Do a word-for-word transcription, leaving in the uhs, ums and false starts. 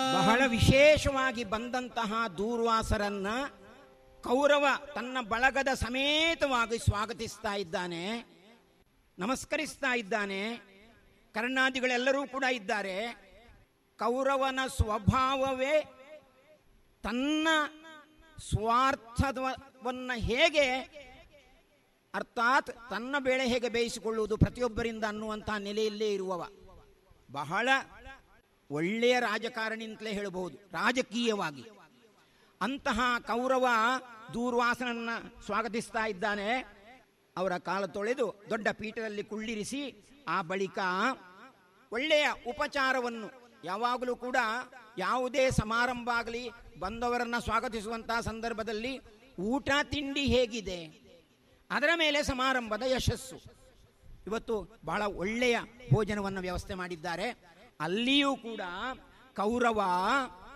ಬಹಳ ವಿಶೇಷವಾಗಿ ಬಂದಂತಹ ದೂರ್ವಾಸರನ್ನ ಕೌರವ ತನ್ನ ಬಳಗದ ಸಮೇತವಾಗಿ ಸ್ವಾಗತಿಸ್ತಾ ಇದ್ದಾನೆ, ನಮಸ್ಕರಿಸ್ತಾ ಇದ್ದಾನೆ. ಕರ್ಣಾದಿಗಳೆಲ್ಲರೂ ಕೂಡ ಇದ್ದಾರೆ. ಕೌರವನ ಸ್ವಭಾವವೇ ತನ್ನ ಸ್ವಾರ್ಥವನ್ನ ಹೇಗೆ, ಅರ್ಥಾತ್ ತನ್ನ ಬೇಳೆ ಹೇಗೆ ಬೇಯಿಸಿಕೊಳ್ಳುವುದು ಪ್ರತಿಯೊಬ್ಬರಿಂದ ಅನ್ನುವಂತಹ ನೆಲೆಯಲ್ಲೇ ಇರುವವ. ಬಹಳ ಒಳ್ಳೆಯ ರಾಜಕಾರಣಿ ಅಂತಲೇ ಹೇಳಬಹುದು ರಾಜಕೀಯವಾಗಿ. ಅಂತಹ ಕೌರವ ದೂರ್ವಾಸನನ್ನ ಸ್ವಾಗತಿಸ್ತಾ ಇದ್ದಾನೆ. ಅವರ ಕಾಲ ತೊಳೆದು ದೊಡ್ಡ ಪೀಠದಲ್ಲಿ ಕುಳ್ಳಿರಿಸಿ ಆ ಬಳಿಕ ಒಳ್ಳೆಯ ಉಪಚಾರವನ್ನು, ಯಾವಾಗಲೂ ಕೂಡ ಯಾವುದೇ ಸಮಾರಂಭ ಆಗಲಿ ಬಂದವರನ್ನ ಸ್ವಾಗತಿಸುವಂತಹ ಸಂದರ್ಭದಲ್ಲಿ ಊಟ ತಿಂಡಿ ಹೇಗಿದೆ ಅದರ ಮೇಲೆ ಸಮಾರಂಭದ ಯಶಸ್ಸು. ಇವತ್ತು ಬಹಳ ಒಳ್ಳೆಯ ಭೋಜನವನ್ನು ವ್ಯವಸ್ಥೆ ಮಾಡಿದ್ದಾರೆ. ಅಲ್ಲಿಯೂ ಕೂಡ ಕೌರವ